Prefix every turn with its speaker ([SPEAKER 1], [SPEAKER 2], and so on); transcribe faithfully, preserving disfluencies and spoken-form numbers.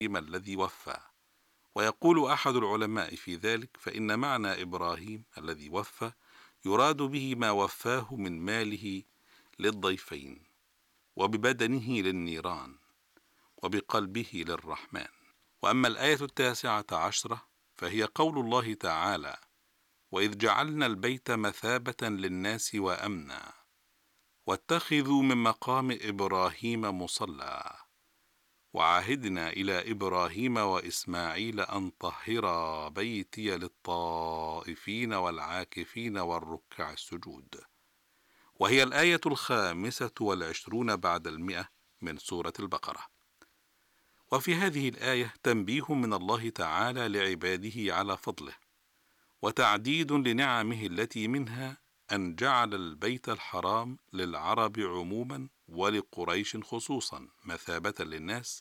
[SPEAKER 1] الذي وفى. ويقول أحد العلماء في ذلك: فإن معنى إبراهيم الذي وفى يراد به ما وفاه من ماله للضيفين، وببدنه للنيران، وبقلبه للرحمن. وأما الآية التاسعة عشرة فهي قول الله تعالى: وإذ جعلنا البيت مثابة للناس وأمنا واتخذوا من مقام إبراهيم مصلى وعهدنا إلى إبراهيم وإسماعيل أن طهرا بيتي للطائفين والعاكفين والركع السجود. وهي الآية الخامسة والعشرون بعد المئة من سورة البقرة. وفي هذه الآية تنبيه من الله تعالى لعباده على فضله، وتعديد لنعمه التي منها أن جعل البيت الحرام للعرب عموما ولقريش خصوصا مثابة للناس،